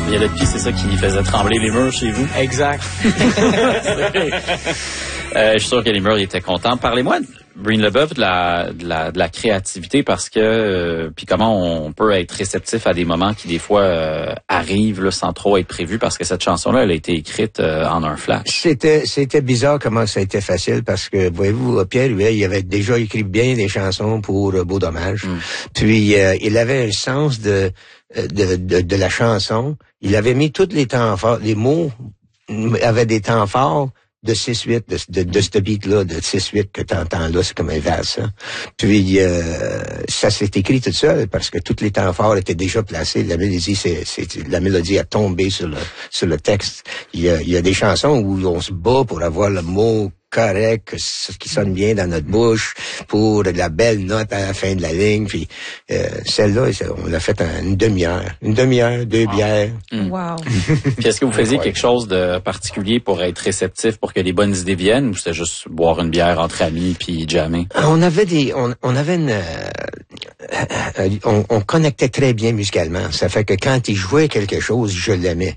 Il y a le pied, c'est ça qui faisait trembler les murs chez vous? Exact. Je suis sûr que les murs étaient contents. Parlez-moi, Breen Leboeuf, de la créativité, parce que puis comment on peut être réceptif à des moments qui des fois arrivent là, sans trop être prévus, parce que cette chanson-là, elle a été écrite en un flash. C'était bizarre comment ça a été facile, parce que voyez-vous, Pierre Huet, il avait déjà écrit bien des chansons pour Beau Dommage. Puis il avait un sens de la chanson. Il avait mis tous les temps forts, les mots avaient des temps forts de 6-8, de ce beat-là, de 6-8 que t'entends là, c'est comme un vase, ça. Puis, ça s'est écrit tout seul, parce que tous les temps forts étaient déjà placés. La mélodie a tombé sur le texte. Il y a des chansons où on se bat pour avoir le mot correct, qui sonne bien dans notre bouche, pour de la belle note à la fin de la ligne. Puis celle-là, on l'a fait en une demi-heure, 2 bières. Wow. Puis est-ce que vous faisiez quelque chose de particulier pour être réceptif, pour que les bonnes idées viennent, ou c'était juste boire une bière entre amis puis jammer? On connectait très bien musicalement. Ça fait que quand il jouait quelque chose, je l'aimais.